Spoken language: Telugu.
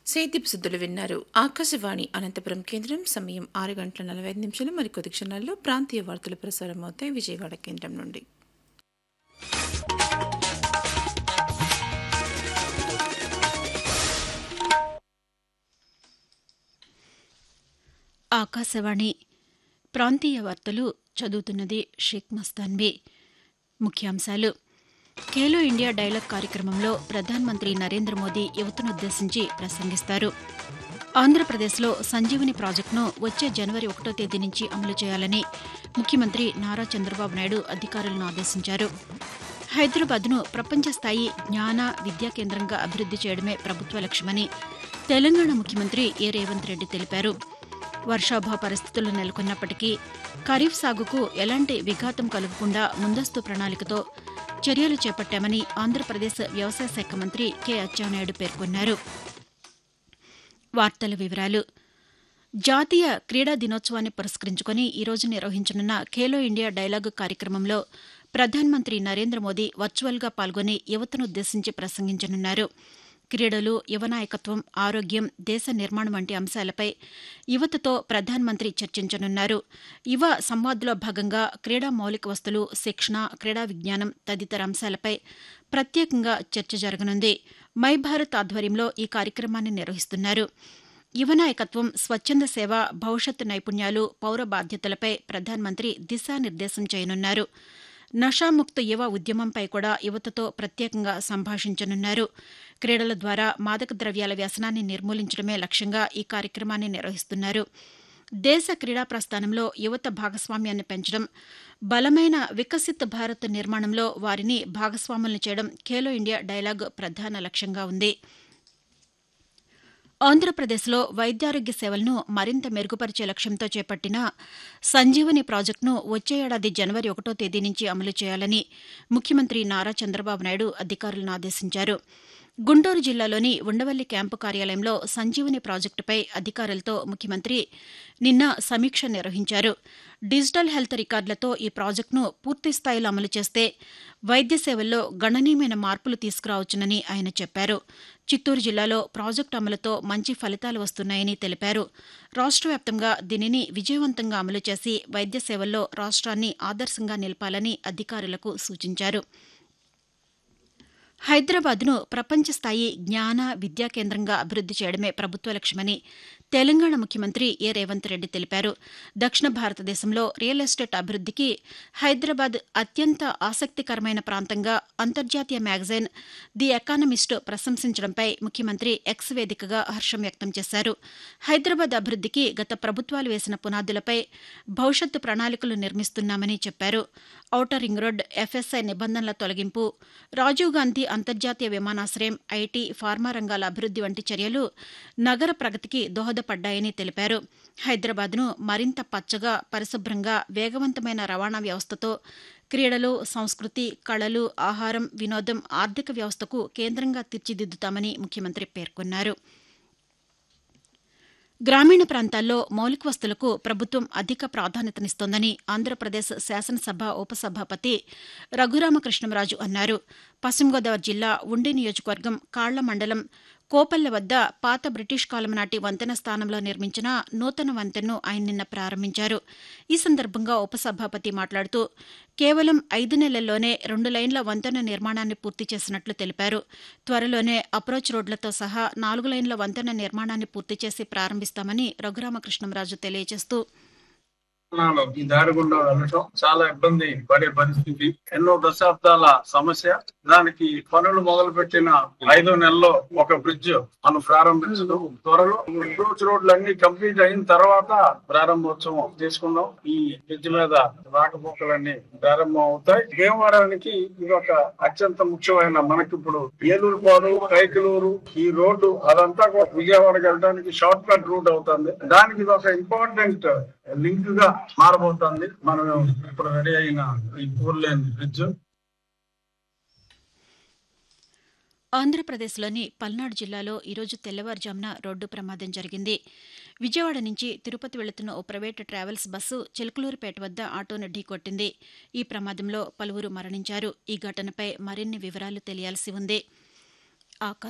సేద్యపు సుద్దులు విన్నారు. ఆకాశవాణి అనంతపురం కేంద్రం. సమయం 6:45 మరికొద్ది క్షణాల్లో ప్రాంతీయ వార్తలు ప్రసారమవుతాయి విజయవాడ కేంద్రం నుండి. ఆకాశవాణి ప్రాంతీయ వార్తలు చదువుతున్నది షేక్ మస్తాన్బీ. ముఖ్యాంశాలు: ఖేలో ఇండియా డైలాగ్ కార్యక్రమంలో ప్రధానమంత్రి నరేంద్ర మోదీ యువతనుద్దేశించి ప్రసంగిస్తారు. ఆంధ్రప్రదేశ్లో సంజీవని ప్రాజెక్టును వచ్చే జనవరి 1వ తేదీ నుంచి అమలు చేయాలని ముఖ్యమంత్రి నారా చంద్రబాబు నాయుడు అధికారులను ఆదేశించారు. హైదరాబాద్ను ప్రపంచ స్థాయి జ్ఞాన విద్యా కేంద్రంగా అభివృద్ది చేయడమే ప్రభుత్వ లక్ష్యమని తెలంగాణ ముఖ్యమంత్రి ఏ రేవంత్ రెడ్డి తెలిపారు. వర్షాభావ పరిస్థితులు నెలకొన్నప్పటికీ ఖరీఫ్ సాగుకు ఎలాంటి విఘాతం కలగకుండా ముందస్తు ప్రణాళికతో చర్యలు చేపట్టామని ఆంధ్రప్రదేశ్ వ్యవసాయ శాఖ మంత్రి కె అచ్చెన్నాయుడు పేర్కొన్నారు. వార్తల వివరాలు: జాతీయ క్రీడా దినోత్సవాన్ని పురస్కరించుకుని ఈరోజు నిర్వహించనున్న ఖేలో ఇండియా డైలాగ్ కార్యక్రమంలో ప్రధానమంత్రి నరేంద్ర మోదీ వర్చువల్గా పాల్గొని యువతనుద్దేశించి ప్రసంగించనున్నారు. క్రీడలు, యువ నాయకత్వం, ఆరోగ్యం, దేశ నిర్మాణం వంటి అంశాలపై యువతతో ప్రధానమంత్రి చర్చించనున్నారు. యువ సంవాద్లో భాగంగా క్రీడా మౌలిక వస్తులు, శిక్షణ, క్రీడా విజ్ఞానం తదితర అంశాలపై ప్రత్యేకంగా చర్చ జరగనుంది. మై భారత్ ఆధ్వర్యంలో ఈ కార్యక్రమాన్ని నిర్వహిస్తున్నారు. యువ నాయకత్వం, స్వచ్ఛంద సేవ, భవిష్యత్ నైపుణ్యాలు, పౌర బాధ్యతలపై ప్రధానమంత్రి దిశానిర్దేశం చేయనున్నారు. నషాముక్త యువ ఉద్యమంపై కూడా యువతతో ప్రత్యేకంగా సంభాషించనున్నారు. క్రీడల ద్వారా మాదక ద్రవ్యాల వ్యసనాన్ని నిర్మూలించడమే లక్ష్యంగా ఈ కార్యక్రమాన్ని నిర్వహిస్తున్నారు. దేశ క్రీడా ప్రస్థానంలో యువత భాగస్వామ్యాన్ని పెంచడం, బలమైన వికసిత్ భారత్ నిర్మాణంలో వారిని భాగస్వాములను చేయడం ఖేలో ఇండియా డైలాగ్ ప్రధాన లక్ష్యంగా ఉంది. ఆంధ్రప్రదేశ్లో వైద్యారోగ్య సేవలను మరింత మెరుగుపరిచే లక్ష్యంతో చేపట్టిన సంజీవని ప్రాజెక్టును వచ్చే ఏడాది జనవరి 1వ తేదీ నుంచి అమలు చేయాలని ముఖ్యమంత్రి నారా చంద్రబాబు నాయుడు అధికారులను ఆదేశించారు. గుంటూరు జిల్లాలోని ఉండవల్లి క్యాంపు కార్యాలయంలో సంజీవని ప్రాజెక్టుపై అధికారులతో ముఖ్యమంత్రి నిన్న సమీక్ష నిర్వహించారు. డిజిటల్ హెల్త్ రికార్డులతో ఈ ప్రాజెక్టును పూర్తిస్థాయిలో అమలు చేస్తే వైద్య సేవల్లో గణనీయమైన మార్పులు తీసుకురావచ్చునని ఆయన చెప్పారు. చిత్తూరు జిల్లాలో ప్రాజెక్టు అమలుతో మంచి ఫలితాలు వస్తున్నాయని తెలిపారు. రాష్ట్ర వ్యాప్తంగా దీనిని విజయవంతంగా అమలు చేసి వైద్య సేవల్లో రాష్ట్రాన్ని ఆదర్శంగా నిలపాలని అధికారులకు సూచించారు. హైదరాబాద్ను ప్రపంచ స్థాయి జ్ఞాన విద్యా కేంద్రంగా అభివృద్ది చేయడమే ప్రభుత్వ లక్ష్యమని తెలంగాణ ముఖ్యమంత్రి ఏ రేవంత్ రెడ్డి తెలిపారు. దక్షిణ భారతదేశంలో రియల్ ఎస్టేట్ అభివృద్దికి హైదరాబాద్ అత్యంత ఆసక్తికరమైన ప్రాంతంగా అంతర్జాతీయ మ్యాగజైన్ ది ఎకానమిస్ట్ ప్రశంసించడంపై ముఖ్యమంత్రి ఎక్స్ వేదికగా హర్షం వ్యక్తం చేశారు. హైదరాబాద్ అభివృద్దికి గత ప్రభుత్వాలు వేసిన పునాదులపై భవిష్యత్తు ప్రణాళికలు నిర్మిస్తున్నామని చెప్పారు. ఔటర్ రింగ్ రోడ్, ఎఫ్ఎస్ఐ నిబంధనల తొలగింపు, రాజీవ్ గాంధీ అంతర్జాతీయ విమానాశ్రయం, ఐటీ, ఫార్మా రంగాల అభివృద్ది వంటి చర్యలు నగర ప్రగతికి దోహదపడ్డాయని తెలిపారు. హైదరాబాద్ను మరింత పచ్చగా, పరిశుభ్రంగా, వేగవంతమైన రవాణా వ్యవస్థతో క్రీడలు, సంస్కృతి, కళలు, ఆహారం, వినోదం, ఆర్థిక వ్యవస్థకు కేంద్రంగా తీర్చిదిద్దుతామని ముఖ్యమంత్రి పేర్కొన్నారు. గ్రామీణ ప్రాంతాల్లో మౌలిక వస్తులకు ప్రభుత్వం అధిక ప్రాధాన్యతనిస్తోందని ఆంధ్రప్రదేశ్ శాసనసభ ఉపసభాపతి రఘురామకృష్ణంరాజు అన్నారు. పశ్చిమ గోదావరి జిల్లా ఉండి నియోజకవర్గం కాళ్ల మండలం కోపల్లె వద్ద పాత బ్రిటిష్ కాలం నాటి వంతెన స్థానంలో నిర్మించిన నూతన వంతెనను ఆయన నిన్న ప్రారంభించారు. ఈ సందర్భంగా ఉపసభాపతి మాట్లాడుతూ కేవలం 5 నెలల్లోనే 2 లైన్ల వంతెన నిర్మాణాన్ని పూర్తి చేసినట్లు తెలిపారు. త్వరలోనే అప్రోచ్ రోడ్లతో సహా 4 లైన్ల వంతెన నిర్మాణాన్ని పూర్తి చేసి ప్రారంభిస్తామని రఘురామకృష్ణంరాజు తెలియజేస్తూ ఈ దారి గుండా వెళ్ళటం చాలా ఇబ్బంది పడే పరిస్థితి, ఎన్నో దశాబ్దాల సమస్య. దానికి పనులు మొదలు పెట్టిన 5 నెలల్లో ఒక బ్రిడ్జ్ మనం ప్రారంభించడం, త్వరలో అప్రోచ్ రోడ్లు అన్ని కంప్లీట్ అయిన తర్వాత ప్రారంభోత్సవం చేసుకున్నాం. ఈ బ్రిడ్జ్ మీద రాకపోకలన్నీ ప్రారంభం అవుతాయి. భీమవరానికి ఇది ఒక అత్యంత ముఖ్యమైన, మనకిప్పుడు ఏలూరుపాడు, కైకలూరు ఈ రోడ్డు అదంతా కూడా విజయవాడకి వెళ్ళడానికి షార్ట్ కట్ రూట్ అవుతుంది. దానికి ఇది ఒక ఇంపార్టెంట్ లింక్ గా మారబోతోంది. మనం ఇప్పుడు రెడీ అయిన ఈ 4 లేన్ బ్రిడ్జ్. ఆంధ్రప్రదేశ్లోని పల్నాడు జిల్లాలో ఈరోజు తెల్లవారుజామున రోడ్డు ప్రమాదం జరిగింది. విజయవాడ నుంచి తిరుపతి వెళుతున్న ఓ ప్రైవేటు ట్రావెల్స్ బస్సు చిలకలూరుపేట వద్ద ఆటోను ఢీకొట్టింది. ఈ ప్రమాదంలో పలువురు మరణించారు. ఈ ఘటనపై మరిన్ని వివరాలు తెలియాల్సి ఉంది.